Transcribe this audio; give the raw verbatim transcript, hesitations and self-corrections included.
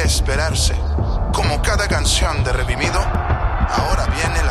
de esperarse. Como cada canción de Redimido, ahora viene